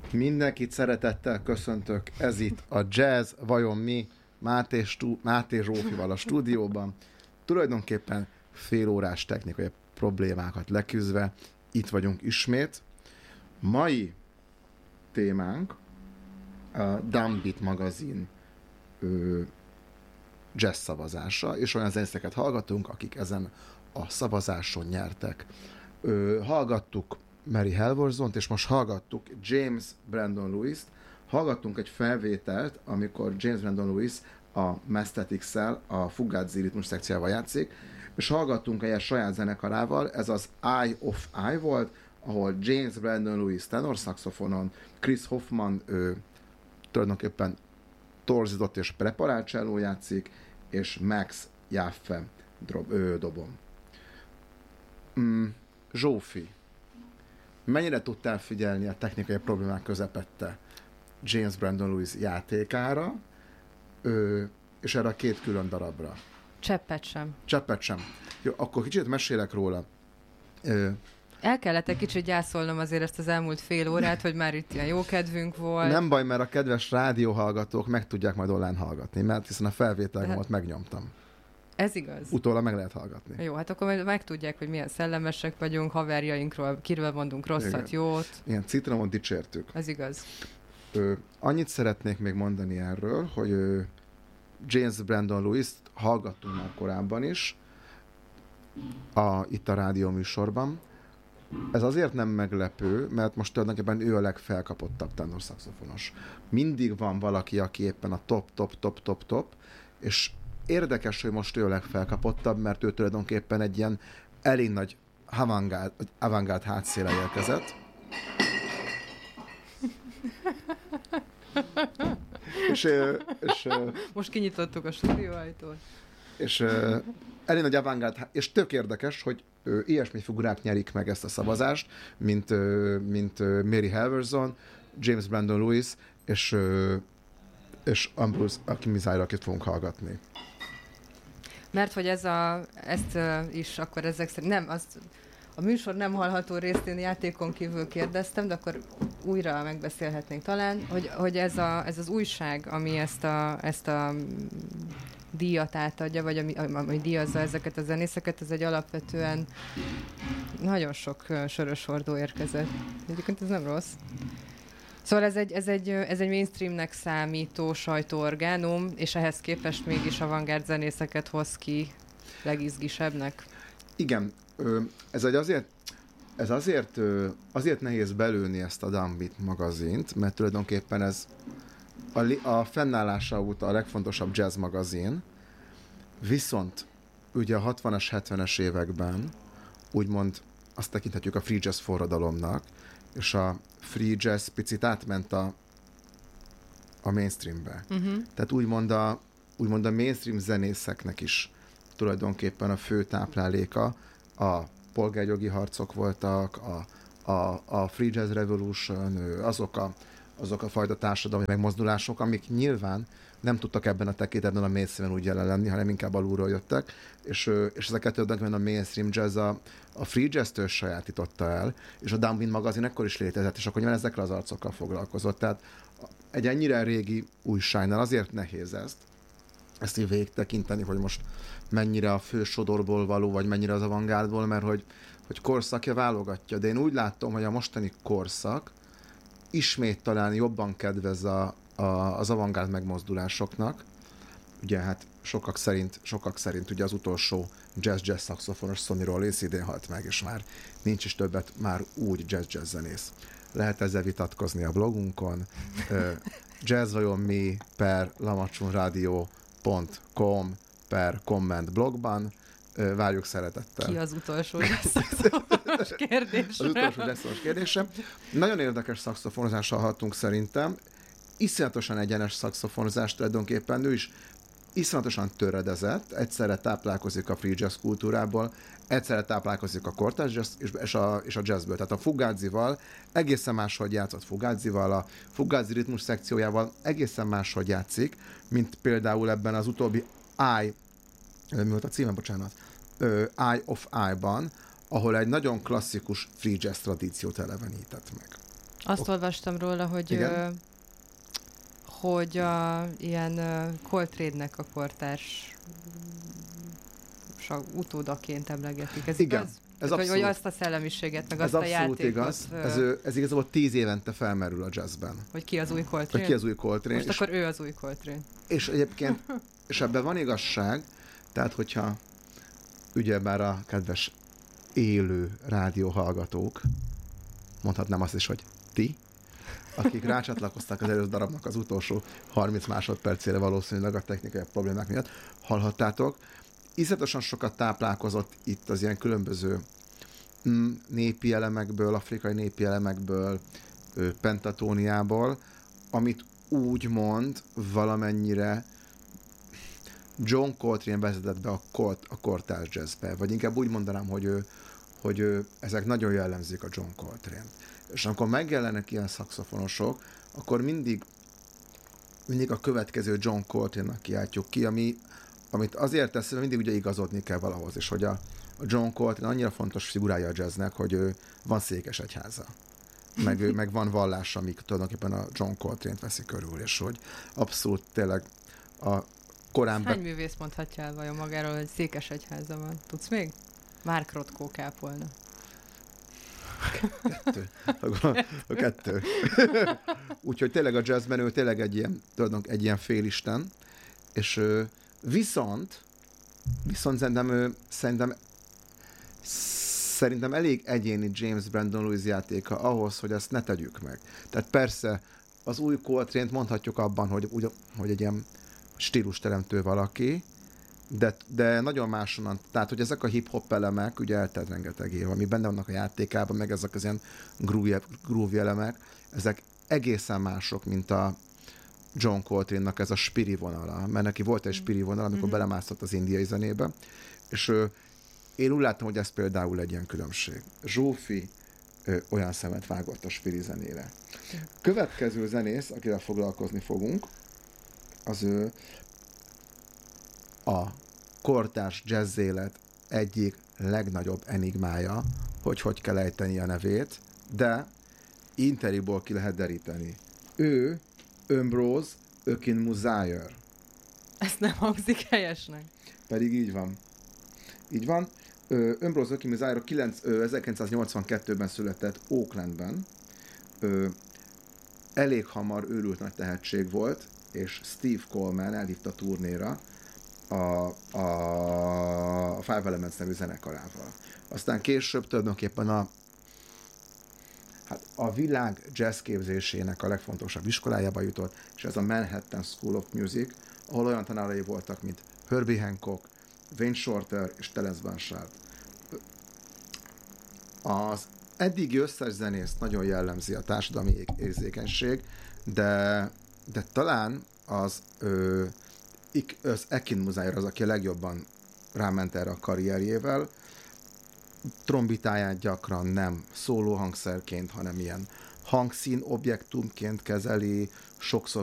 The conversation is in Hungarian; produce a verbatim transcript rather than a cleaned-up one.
Mindenkit szeretettel köszöntök, ez itt a Jazz, vajon mi, Máté, stú, Máté Zsófival a stúdióban. Tulajdonképpen félórás technikai problémákat leküzdve, itt vagyunk ismét. Mai témánk a Downbeat magazin ö, jazz szavazása, és olyan zenészeket hallgatunk, akik ezen a szavazáson nyertek. Ö, hallgattuk Mary Halvorsont, és most hallgattuk James Brandon Lewis-t. Hallgattunk egy felvételt, amikor James Brandon Lewis a Mastetics-szel, a Fugazi ritmus szekcióval játszik, és hallgattunk egy saját zenekarával, ez az Eye of Eye volt, ahol James Brandon Lewis tenorszaxofonon, Chris Hoffman ő, tulajdonképpen torzított és preparált cselló játszik, és Max Jaffe dobom. Mm, Zsófi, mennyire tudtál figyelni a technikai problémák közepette James Brandon Lewis játékára, ő, és erre a két külön darabra? Cseppet sem. Cseppet sem. Jó, akkor kicsit mesélek róla. Ö, El kellett egy kicsit gyászolnom azért ezt az elmúlt fél órát, hogy már itt ilyen jó kedvünk volt. Nem baj, mert a kedves rádióhallgatók meg tudják majd online hallgatni, mert hiszen a felvételgomat De... megnyomtam. Ez igaz. Utólag meg lehet hallgatni. Jó, hát akkor majd megtudják, hogy milyen szellemesek vagyunk, haverjainkról, kiről mondunk rosszat, igen. Jót. Ilyen citromot dicsértük. Ez igaz. Ö, annyit szeretnék még mondani erről, hogy ö, James Brandon Lewis-t hallgattunk már korábban is, a, itt a rádió műsorban. Ez azért nem meglepő, mert most tulajdonképpen ő a legfelkapottabb tenorszaxofonos. Mindig van valaki, aki éppen a top, top, top, top, top, és érdekes, hogy most ő a legfelkapottabb, mert ő tulajdonképpen egy ilyen elég nagy avantgárd, avantgárd hátszéle érkezett. és, és, most kinyitottuk a stúdióajtót. És elég nagy avantgárd, és tök érdekes, hogy ö, ilyesmi figurák nyerik meg ezt a szavazást, mint, ö, mint ö, Mary Halvorson, James Brandon Lewis, és, ö, és Ambrose Akimizaira, akit fogunk hallgatni. Mert hogy ez a, ezt uh, is akkor ezek szerint, nem, az, a műsor nem hallható részt én játékon kívül kérdeztem, de akkor újra megbeszélhetnénk talán, hogy, hogy ez, a, ez az újság, ami ezt a, ezt a díjat átadja, vagy ami, ami díjazza ezeket a zenészeket, ez egy alapvetően nagyon sok sörös hordó érkezett. Egyébként ez nem rossz. Szóval ez egy, ez egy, ez egy mainstreamnek számító sajtóorgánum, és ehhez képest mégis avantgárd zenészeket hoz ki legizgisebbnek. Igen, ez egy azért, ez azért, azért nehéz belőni ezt a Downbeat magazint, mert tulajdonképpen ez a, a fennállása óta a legfontosabb jazz magazin, viszont ugye a hatvanas, hetvenes években úgymond azt tekinthetjük a free jazz forradalomnak, és a free jazz picit átment a, a mainstreambe. Uh-huh. Tehát úgymond a, úgymond a mainstream zenészeknek is tulajdonképpen a fő tápláléka a polgárjogi harcok voltak, a, a, a Free Jazz Revolution, azok a, azok a fajta társadalmi megmozdulások, amik nyilván nem tudtak ebben a tekintetben a mainstreamen úgy jelen lenni, hanem inkább alulról jöttek, és, és ezeket tulajdonképpen a mainstream jazz a, a free jazz-től sajátította el, és a Downbeat magazin ekkor is létezett, és akkor nyilván ezekkel az arcokkal foglalkozott. Tehát egy ennyire régi újságnál azért nehéz ezt, ezt így végig tekinteni, hogy most mennyire a fő sodorból való, vagy mennyire az avantgárdból, mert hogy, hogy korszakja válogatja. De én úgy látom, hogy a mostani korszak ismét talán jobban kedvez a, a, az avantgárd megmozdulásoknak. Ugye hát sokak szerint, sokak szerint ugye az utolsó jazz-jazz szaxofonos Sonny Rollins idén halt meg, és már nincs is többet már úgy jazz-jazz zenész. Lehet ezzel vitatkozni a blogunkon. jazz vajon mi per lamacsunradio pont com per komment blogban. Várjuk szeretettel. Ki az utolsó szaxofonos kérdésre? Az utolsó szaxofonos kérdésre. Nagyon érdekes szaxofonozással hallottunk szerintem. Iszonyatosan egyenes szaxofonozás tulajdonképpen. Ő is iszonyatosan töredezett, egyszerre táplálkozik a free jazz kultúrából, egyszerre táplálkozik a kortárs jazz és a, és a jazzből. Tehát a Fugazival egészen máshogy játszott Fugazival, a Fugazi ritmus szekciójával egészen máshogy játszik, mint például ebben az utóbbi Eye, mi volt a címe, bocsánat, uh, Eye of Eye-ban, ahol egy nagyon klasszikus free jazz tradíciót elevenített meg. Azt ok. olvastam róla, hogy ö, hogy a ilyen ö, Coltrane-nek a kortárs utódaként emlegetik. Ez igen. igaz? Ez Tehát, hogy, hogy azt a szellemiséget, meg ez azt a játékot. Igaz. Ez, ő, ez igazából tíz évente felmerül a jazzben. Hogy ki az új Coltrane? Hogy ki az új Coltrane. Most és, akkor ő az új Coltrane. És egyébként, és ebben van igazság, tehát hogyha ugyebár a kedves élő rádióhallgatók, mondhatnám azt is, hogy ti, akik rácsatlakoztak az előző darabnak az utolsó harminc másodpercére valószínűleg a technikai problémák miatt, hallhattátok. Iszonyatosan sokat táplálkozott itt az ilyen különböző mm, népi elemekből, afrikai népi elemekből, ö, pentatóniából, amit úgymond valamennyire John Coltrane vezetett be a, kort, a kortárs jazzbe, vagy inkább úgy mondanám, hogy, ő, hogy ő, ezek nagyon jellemzik a John Coltrane-t. És amikor megjelennek ilyen szaxofonosok, akkor mindig, mindig a következő John Coltrane-nak kiáltjuk ki, ami, amit azért tesz, hogy mindig ugye igazodni kell valahoz, és hogy a, a John Coltrane annyira fontos figurája a jazznek, hogy ő van székesegyháza. Meg, ő, meg van vallás, amik tulajdonképpen a John Coltrane-t veszi körül, és hogy abszolút tényleg a korán... Hány be... művész mondhatja el vajon magáról, hogy székesegyháza van? Tudsz még? Márk Rothko kápolna. Kettő. A, a kettő. Úgyhogy tényleg a jazzben ő tényleg egy ilyen, tulajdonképpen egy ilyen félisten, és viszont viszont szerintem, szerintem szerintem elég egyéni James Brandon Lewis játéka ahhoz, hogy ezt ne tegyük meg. Tehát persze az új Coltrane-t mondhatjuk abban, hogy, hogy egy ilyen stílusteremtő valaki, de, de nagyon másonan, tehát hogy ezek a hip-hop elemek, ugye eltelt rengeteg év, ami benne vannak a játékában, meg ezek az ilyen groovy, groovy elemek, ezek egészen mások, mint a John Coltrane-nak ez a spiri vonala, mert neki volt egy spiri vonal, amikor mm-hmm. belemászott az indiai zenébe, és ö, én úgy láttam, hogy ez például egy ilyen különbség. Zsófi ö, olyan szemet vágott a spiri zenére. Következő zenész, akivel foglalkozni fogunk, az ő a kortárs jazzélet egyik legnagyobb enigmája, hogy hogy kell ejteni a nevét, de interiból ki lehet deríteni. Ő Ambrose Akinmusire. Ezt nem hangzik helyesnek. Pedig így van. Így van. Ö, Ambrose Akinmusire ezerkilencszáznyolcvankettőben született Oaklandben. Ö, elég hamar őrült nagy tehetség volt, és Steve Coleman elhívta turnéra a, a, a Five Elements nevű zenekarával. Aztán később tulajdonképpen a Hát a világ jazz képzésének a legfontosabb iskolájába jutott, és ez a Manhattan School of Music, ahol olyan tanárai voltak, mint Herbie Hancock, Wayne Shorter és Terence Blanchard. Az eddigi összes zenészt nagyon jellemzi a társadalmi érzékenység, de, de talán az, ö, az Akinmusire az, aki a legjobban ráment erre a karrierjével. Trombitáját gyakran nem szólóhangszerként, hanem ilyen hangszín objektumként kezeli, sokszor